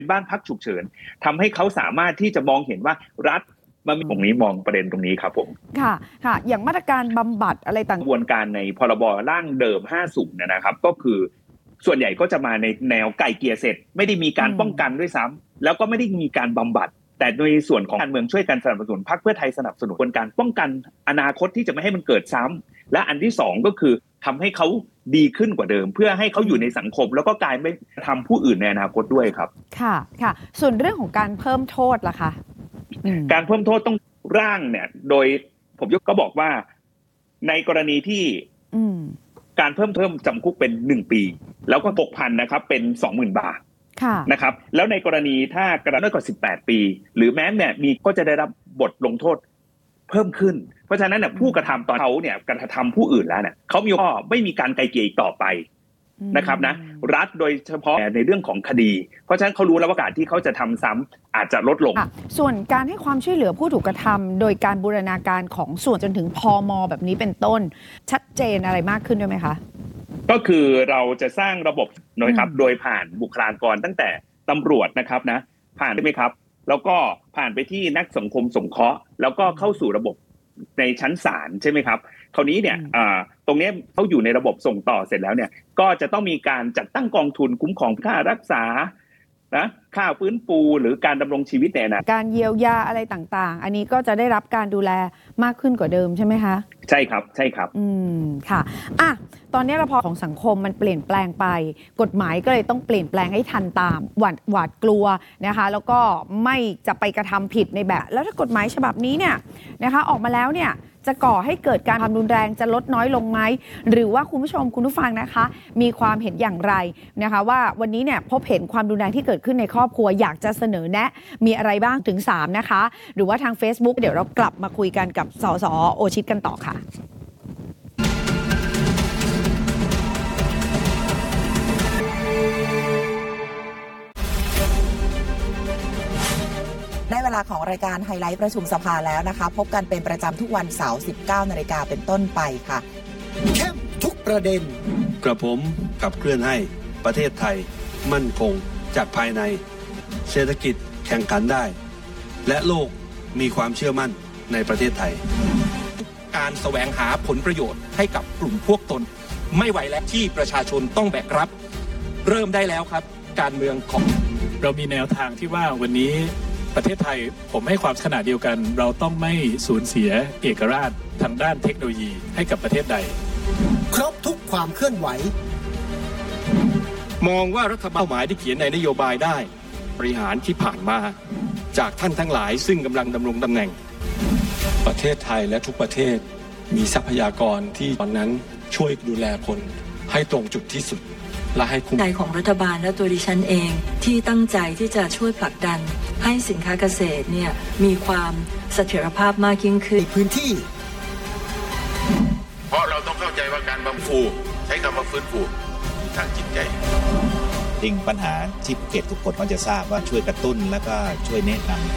บ้านพักฉุกเฉินทำให้เขาสามารถที่จะมองเห็นว่ารัฐมันมีตรงนี้มองประเด็นตรงนี้ครับผมค่ะอย่างมาตรการบำบัดอะไรต่างกระบวนการในพรบร่างเดิม50นะครับก็คือส่วนใหญ่ก็จะมาในแนวไก่เกลี่ยเสร็จไม่ได้มีการป้องกันด้วยซ้ำแล้วก็ไม่ได้มีการบำบัดแต่โดยส่วนของการเมืองช่วยกันสนับสนุนพรรคเพื่อไทยสนับสนุนกระบวนการป้องกันอนาคตที่จะไม่ให้มันเกิดซ้ำและอันที่สองก็คือทำให้เขาดีขึ้นกว่าเดิมเพื่อให้เขาอยู่ในสังคมแล้วก็กลายไม่ทำผู้อื่นในอนาคตด้วยครับค่ะส่วนเรื่องของการเพิ่มโทษล่ะคะการเพิ่มโทษต้องร่างเนี่ยโดยผมก็บอกว่าในกรณีที่การเพิ่มจำคุกเป็น1ปีแล้วก็6,000นะครับเป็น 20,000 บาทนะครับแล้วในกรณีถ้ากระทำน้อยกว่า18ปีหรือแม้เนี่ยมีก็จะได้รับบทลงโทษเพิ่มขึ้นเพราะฉะนั้นเนี่ยผู้กระทำตอนเขาเนี่ยกระทำผู้อื่นแล้วเนี่ยเขามีข้อไม่มีการไกลเกลี่ยอีกต่อไปนะครับนะรัฐโดยเฉพาะในเรื่องของคดีเพราะฉะนั้นเขารู้แล้วว่าการที่เขาจะทำซ้ำอาจจะลดลงส่วนการให้ความช่วยเหลือผู้ถูกกระทำโดยการบูรณาการของส่วนจนถึงพม.แบบนี้เป็นต้นชัดเจนอะไรมากขึ้นด้วยไหมคะก็คือเราจะสร้างระบบนะครับโดยผ่านบุคลากรตั้งแต่ตำรวจนะครับนะผ่านได้ไหมครับแล้วก็ผ่านไปที่นักสังคมสงเคราะห์แล้วก็เข้าสู่ระบบในชั้นศาลใช่ไหมครับคราวนี้เนี่ยตรงนี้เขาอยู่ในระบบส่งต่อเสร็จแล้วเนี่ยก็จะต้องมีการจัดตั้งกองทุนคุ้มครองค่ารักษานะค่าฟื้นฟูหรือการดำรงชีวิตแน่นะการเยียวยาอะไรต่างๆอันนี้ก็จะได้รับการดูแลมากขึ้นกว่าเดิมใช่ไหมคะใช่ครับค่ะตอนนี้ระบบของสังคมมันเปลี่ยนแปลงไปกฎหมายก็เลยต้องเปลี่ยนแปลงให้ทันตามหวาดกลัวนะคะแล้วก็ไม่จะไปกระทำผิดในแบบแล้วถ้ากฎหมายฉบับนี้เนี่ยนะคะออกมาแล้วเนี่ยจะก่อให้เกิดการความรุนแรงจะลดน้อยลงไหมหรือว่าคุณผู้ฟังนะคะมีความเห็นอย่างไรนะคะว่าวันนี้เนี่ยพบเห็นความรุนแรงที่เกิดขึ้นในครอบครัวอยากจะเสนอแนะมีอะไรบ้างถึง3นะคะหรือว่าทาง Facebook เดี๋ยวเรากลับมาคุยกันกับสส.โอชิตกันต่อค่ะได้เวลาของรายการไฮไลท์ประชุมสภาแล้วนะคะพบกันเป็นประจำทุกวันเสาร์ 19 นาฬิกาเป็นต้นไปค่ะเข้มทุกประเด็นกระผมขับเคลื่อนให้ประเทศไทยมั่นคงจากภายในเศรษฐกิจแข่งขันได้และโลกมีความเชื่อมั่นในประเทศไทยการแสวงหาผลประโยชน์ให้กับกลุ่มพวกตนไม่ไหวแล้วที่ประชาชนต้องแบกรับเริ่มได้แล้วครับการเมืองของเรามีแนวทางที่ว่าวันนี้ประเทศไทยผมให้ความขนาดเดียวกันเราต้องไม่สูญเสียเอกราชทางด้านเทคโนโลยีให้กับประเทศใดครบทุกความเคลื่อนไหวมองว่ารัฐบาลเป้าหมายที่เขียนในนโยบายได้บริหารที่ผ่านมาจากท่านทั้งหลายซึ่งกำลังดำรงตำแหน่งประเทศไทยและทุกประเทศมีทรัพยากรที่ตอนนั้นช่วยดูแลคนให้ตรงจุดที่สุดและให้คุ้มใจของรัฐบาลและตัวดิฉันเองที่ตั้งใจที่จะช่วยผลักดันให้สินค้าเกษตรเนี่ยมีความเสถียรภาพมากยิ่งขึ้นพื้นที่เพราะเราต้องเข้าใจว่าการบำฟูใช้คำว่าฟื้นฟูทางจิตใจจริงปัญหาที่ภูเก็ตทุกคนก็จะทราบว่าช่วยกระตุ้นแล้วก็ช่วยแนะนำ